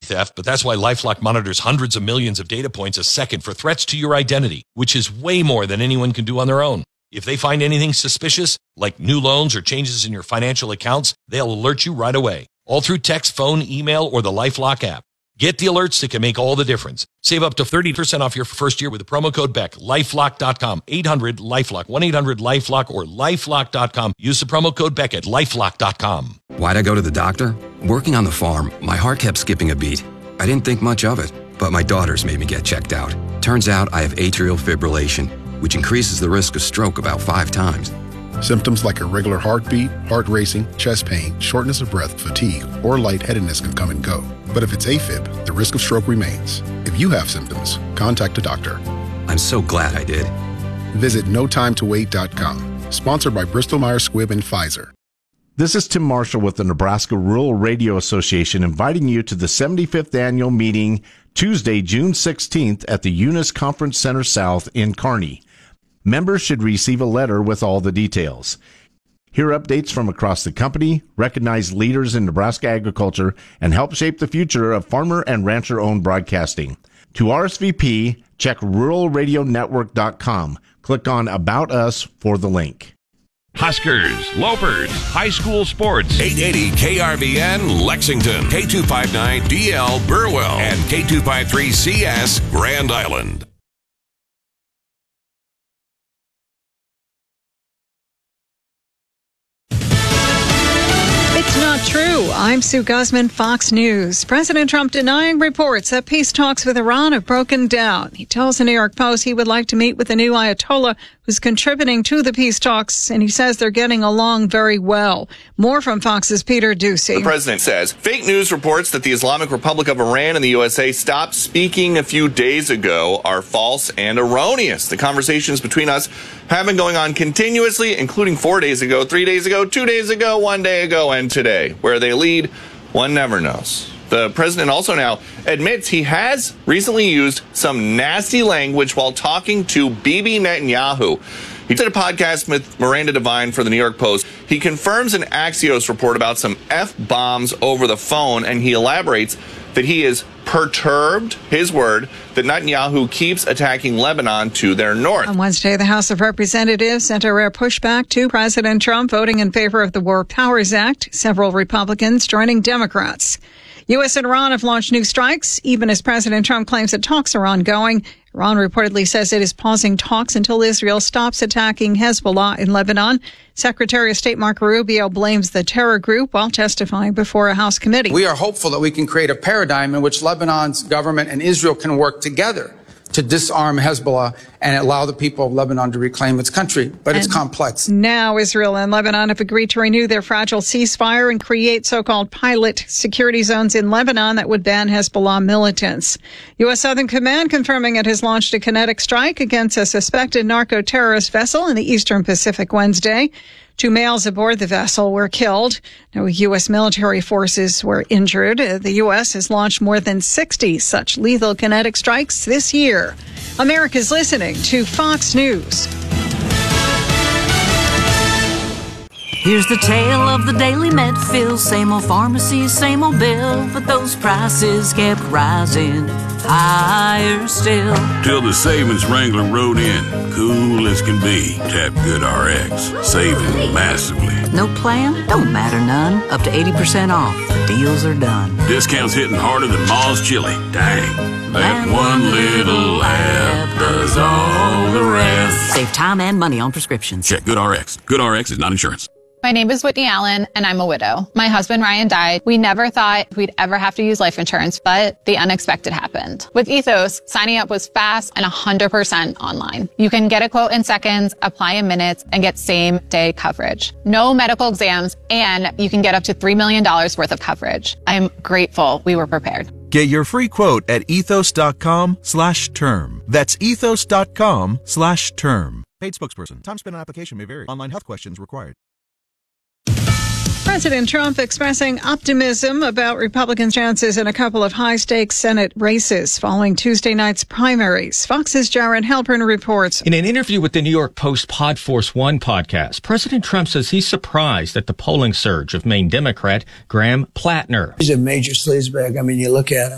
theft, but that's why LifeLock monitors hundreds of millions of data points a second for threats to your identity, which is way more than anyone can do on their own. If they find anything suspicious, like new loans or changes in your financial accounts, they'll alert you right away, all through text, phone, email, or the LifeLock app. Get the alerts that can make all the difference. Save up to 30% off your first year with the promo code BECK. LifeLock.com, 800-LifeLock, 1-800-LifeLock, or LifeLock.com. Use the promo code BECK at LifeLock.com. Why'd I go to the doctor? Working on the farm, my heart kept skipping a beat. I didn't think much of it, but my daughters made me get checked out. Turns out I have atrial fibrillation, which increases the risk of stroke about 5 times. Symptoms like irregular heartbeat, heart racing, chest pain, shortness of breath, fatigue, or lightheadedness can come and go. But if it's AFib, the risk of stroke remains. If you have symptoms, contact a doctor. I'm so glad I did. Visit notimetowait.com. Sponsored by Bristol-Myers Squibb and Pfizer. This is Tim Marshall with the Nebraska Rural Radio Association inviting you to the 75th annual meeting Tuesday, June 16th at the Eunice Conference Center South in Kearney. Members should receive a letter with all the details. Hear updates from across the company, recognize leaders in Nebraska agriculture, and help shape the future of farmer and rancher-owned broadcasting. To RSVP, check ruralradionetwork.com. Click on About Us for the link. Huskers, Lopers, high school sports. 880 KRVN Lexington, K259DL Burwell, and K253CS Grand Island. It's not true. I'm Sue Guzman, Fox News. President Trump denying reports that peace talks with Iran have broken down. He tells the New York Post he would like to meet with the new Ayatollah who's contributing to the peace talks, and he says they're getting along very well. More from Fox's Peter Ducey. The president says fake news reports that the Islamic Republic of Iran and the USA stopped speaking a few days ago are false and erroneous. The conversations between us have been going on continuously, including 4 days ago, 3 days ago, 2 days ago, 1 day ago, and today. Where they lead, one never knows. The president also now admits he has recently used some nasty language while talking to Bibi Netanyahu. He did a podcast with Miranda Devine for the New York Post. He confirms an Axios report about some F-bombs over the phone, and he elaborates that he is perturbed, his word, that Netanyahu keeps attacking Lebanon to their north. On Wednesday, the House of Representatives sent a rare pushback to President Trump, voting in favor of the War Powers Act, several Republicans joining Democrats. U.S. and Iran have launched new strikes, even as President Trump claims that talks are ongoing. Iran reportedly says it is pausing talks until Israel stops attacking Hezbollah in Lebanon. Secretary of State Marco Rubio blames the terror group while testifying before a House committee. We are hopeful that we can create a paradigm in which Lebanon's government and Israel can work together to disarm Hezbollah and allow the people of Lebanon to reclaim its country. But it's complex. Now Israel and Lebanon have agreed to renew their fragile ceasefire and create so-called pilot security zones in Lebanon that would ban Hezbollah militants. U.S. Southern Command confirming it has launched a kinetic strike against a suspected narco-terrorist vessel in the Eastern Pacific Wednesday. 2 males aboard the vessel were killed. No U.S. military forces were injured. The U.S. has launched more than 60 such lethal kinetic strikes this year. America's listening to Fox News. Here's the tale of the daily Medfill. Same old pharmacy, same old bill, but those prices kept rising higher still. Till the savings wrangler rode in, cool as can be. Tap GoodRx, saving massively. No plan? Don't matter none. Up to 80% off. Deals are done. Discounts hitting harder than Ma's chili. Dang, that one little app does all the rest. Save time and money on prescriptions. Check GoodRx. GoodRx is not insurance. My name is Whitney Allen, and I'm a widow. My husband, Ryan, died. We never thought we'd ever have to use life insurance, but the unexpected happened. With Ethos, signing up was fast and 100% online. You can get a quote in seconds, apply in minutes, and get same-day coverage. No medical exams, and you can get up to $3 million worth of coverage. I'm grateful we were prepared. Get your free quote at ethos.com/term. That's ethos.com/term. Paid spokesperson. Time spent on application may vary. Online health questions required. President Trump expressing optimism about Republicans' chances in a couple of high-stakes Senate races following Tuesday night's primaries. Fox's Jared Halpern reports. In an interview with the New York Post Podforce One podcast, President Trump says he's surprised at the polling surge of Maine Democrat Graham Plattner. He's a major sleazebag. I mean, you look at him.